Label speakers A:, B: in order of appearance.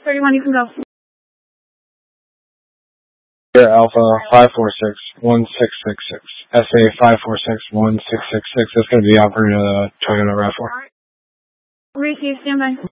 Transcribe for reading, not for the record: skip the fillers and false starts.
A: 31, you can go.
B: Air Alpha 546-1666. SA 546-1666. That's going to be operating a Toyota RAV4.
A: Ricky, stand by.